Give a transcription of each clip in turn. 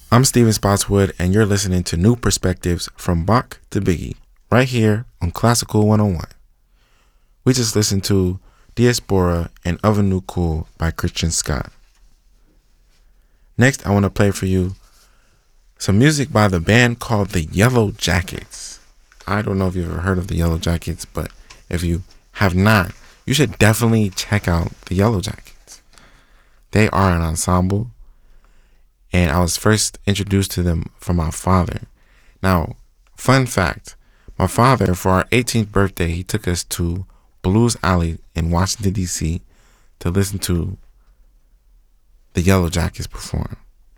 I'm Steven Spotswood, and you're listening to New Perspectives from Bach to Biggie, right here on Classical 101. We just listened to Diaspora and Avenue Cool by Christian Scott. Next, I want to play for you some music by the band called the Yellow Jackets. I don't know if you've ever heard of the Yellow Jackets, but if you have not, you should definitely check out the Yellow Jackets. They are an ensemble, and I was first introduced to them from my father. Now, fun fact, my father, for our 18th birthday, he took us to Blues Alley in Washington, D.C. to listen to the Yellow Jackets perform.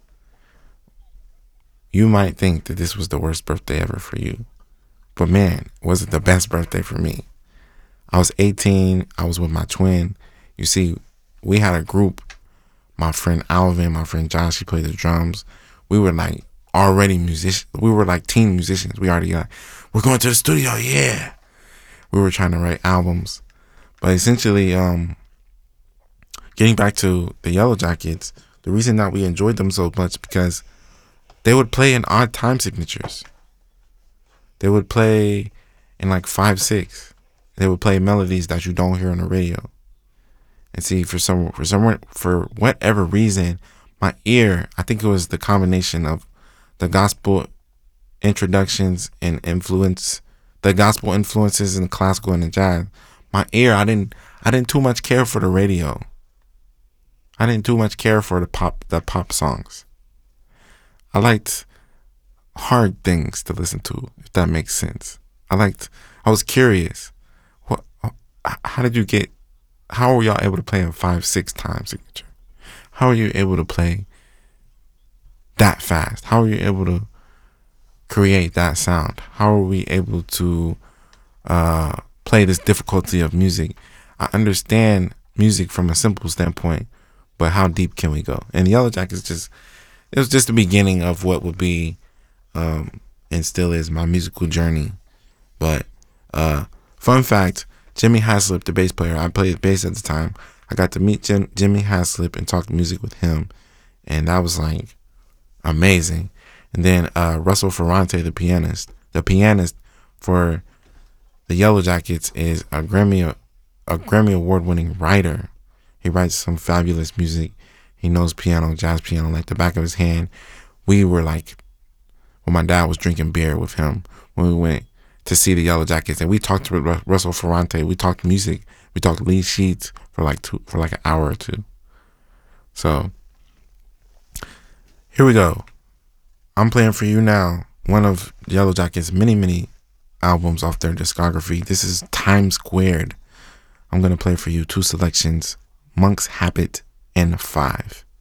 You might think that this was the worst birthday ever for you, but man, was it the best birthday for me. I was 18, I was with my twin. You see, we had a group. My friend Alvin, my friend Josh, he played the drums. We were like already musicians. We were like teen musicians. We already we're going to the studio, yeah. We were trying to write albums. But essentially, getting back to the Yellow Jackets, the reason that we enjoyed them so much because they would play in odd time signatures. They would play in like 5/6. They would play melodies that you don't hear on the radio. And see, for whatever reason, my ear, I think it was the combination of the gospel introductions and influence, the gospel influences in the classical and the jazz. My ear, I didn't too much care for the radio. I didn't too much care for the pop songs. I liked hard things to listen to, if that makes sense. I was curious. How are y'all able to play a 5/6 time signature? How are you able to play that fast? How are you able to create that sound? How are we able to play this difficulty of music? I understand music from a simple standpoint, but how deep can we go? And the Yellow Jackets it was just the beginning of what would be and still is my musical journey. But fun fact, Jimmy Haslip, the bass player, I played bass at the time. I got to meet Jimmy Haslip and talk music with him, and that was like amazing. And then Russell Ferrante, the pianist for the Yellow Jackets, is a Grammy award-winning writer. He writes some fabulous music. He knows piano, jazz piano, like the back of his hand. We were like, when my dad was drinking beer with him when we went to see the Yellow Jackets, and we talked to Russell Ferrante. We talked music. We talked lead sheets for like an hour or two. So here we go. I'm playing for you now one of Yellow Jackets' many albums off their discography. This is Time Squared. I'm gonna play for you two selections: Monk's Habit and 5.